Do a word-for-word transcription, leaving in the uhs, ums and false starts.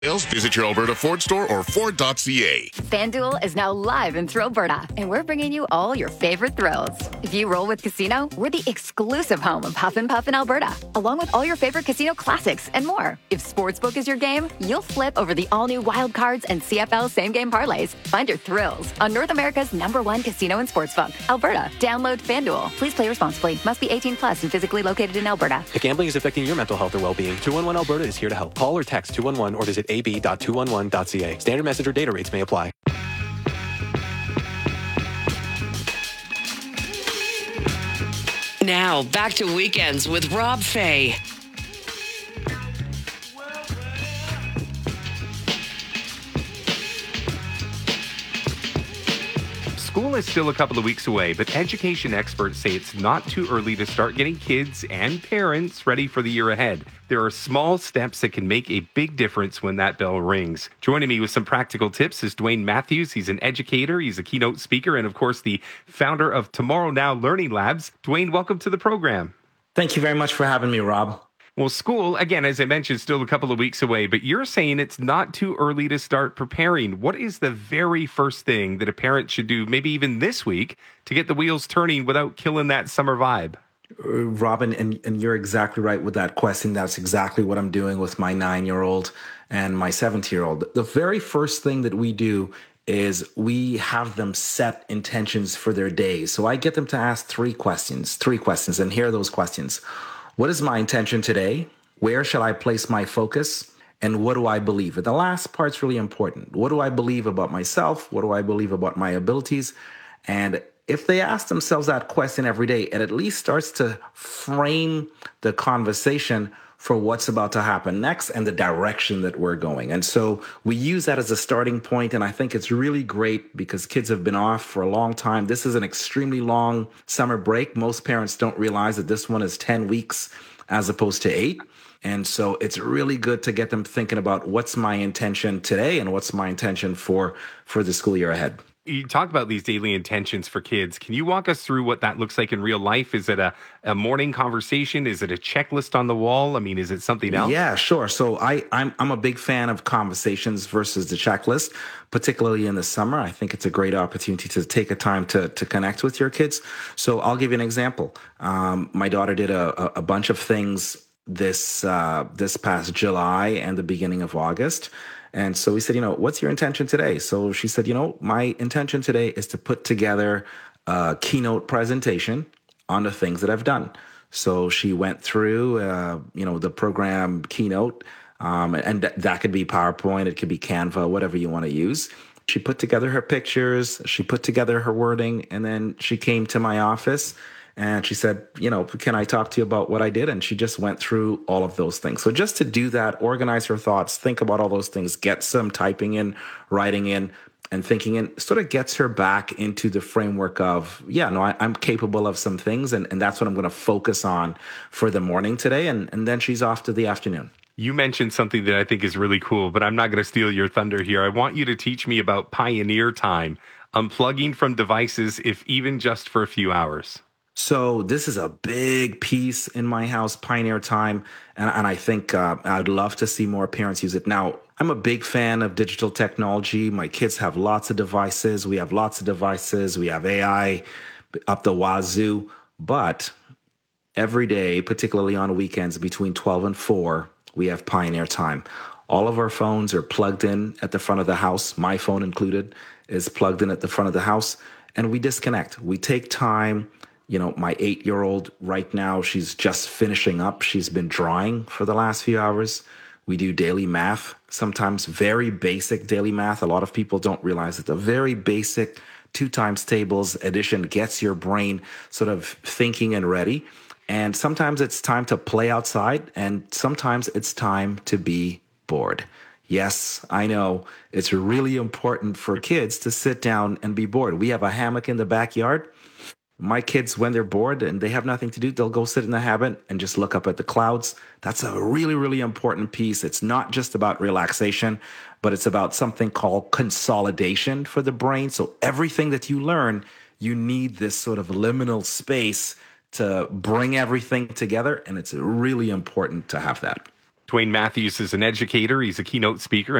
Visit your Alberta Ford store or Ford dot C A. FanDuel is now live in thrill Alberta, and we're bringing you all your favorite thrills. If you roll with Casino, we're the exclusive home of Huff and Puff in Alberta, along with all your favorite casino classics and more. If Sportsbook is your game, you'll flip over the all-new Wild Cards and C F L same-game parlays. Find your thrills on North America's number one casino and sportsbook, Alberta. Download FanDuel. Please play responsibly. Must be eighteen plus and physically located in Alberta. If gambling is affecting your mental health or well-being, two one one Alberta is here to help. Call or text two one one or visit a b dot two one one dot c a. Standard message or data rates may apply. Now, back to Weekends with Rob Fay. School is still a couple of weeks away, but education experts say it's not too early to start getting kids and parents ready for the year ahead. There are small steps that can make a big difference when that bell rings. Joining me with some practical tips is Dwayne Matthews. He's an educator, he's a keynote speaker, and of course, the founder of Tomorrow Now Learning Labs. Dwayne, welcome to the program. Thank you very much for having me, Rob. Well, school, again, as I mentioned, still a couple of weeks away, but you're saying it's not too early to start preparing. What is the very first thing that a parent should do, maybe even this week, to get the wheels turning without killing that summer vibe? Uh, Robin, and, and you're exactly right with that question. That's exactly what I'm doing with my nine-year-old and my seventeen-year-old. The very first thing that we do is we have them set intentions for their day. So I get them to ask three questions, three questions, and here are those questions. What is my intention today? Where shall I place my focus? And what do I believe? And the last part's really important. What do I believe about myself? What do I believe about my abilities? And if they ask themselves that question every day, it at least starts to frame the conversation for what's about to happen next and the direction that we're going. And so we use that as a starting point, and I think it's really great because kids have been off for a long time. This is an extremely long summer break. Most parents don't realize that this one is ten weeks as opposed to eight. And so it's really good to get them thinking about what's my intention today and what's my intention for, for the school year ahead. You talk about these daily intentions for kids. Can you walk us through what that looks like in real life? Is it a, a morning conversation? Is it a checklist on the wall? I mean, is it something else? Yeah, sure. So I, I'm I'm a big fan of conversations versus the checklist, particularly in the summer. I think it's a great opportunity to take a time to to connect with your kids. So I'll give you an example. Um, my daughter did a, a bunch of things this uh, this past July and the beginning of August. And so we said, you know, what's your intention today? So she said, you know, my intention today is to put together a keynote presentation on the things that I've done. So she went through, uh, you know, the program Keynote, um, and th- that could be PowerPoint, it could be Canva, whatever you want to use. She put together her pictures, she put together her wording, and then she came to my office and she said, you know, can I talk to you about what I did? And she just went through all of those things. So just to do that, organize her thoughts, think about all those things, get some typing in, writing in, and thinking in, sort of gets her back into the framework of, yeah, no, I, I'm capable of some things. And, and that's what I'm going to focus on for the morning today. And, and then she's off to the afternoon. You mentioned something that I think is really cool, but I'm not going to steal your thunder here. I want you to teach me about Pioneer Time, unplugging from devices, if even just for a few hours. So this is a big piece in my house, Pioneer Time, and, and I think uh, I'd love to see more parents use it. Now, I'm a big fan of digital technology. My kids have lots of devices. We have lots of devices. We have A I up the wazoo. But every day, particularly on weekends between twelve and four, we have Pioneer Time. All of our phones are plugged in at the front of the house. My phone included is plugged in at the front of the house, and we disconnect. We take time. You know, my eight-year-old right now, she's just finishing up. She's been drawing for the last few hours. We do daily math, sometimes very basic daily math. A lot of people don't realize that the very basic two times tables addition gets your brain sort of thinking and ready. And sometimes it's time to play outside, and sometimes it's time to be bored. Yes, I know it's really important for kids to sit down and be bored. We have a hammock in the backyard. My kids, when they're bored and they have nothing to do, they'll go sit in the hammock and just look up at the clouds. That's a really, really important piece. It's not just about relaxation, but it's about something called consolidation for the brain. So everything that you learn, you need this sort of liminal space to bring everything together. And it's really important to have that. Dwayne Matthews is an educator. He's a keynote speaker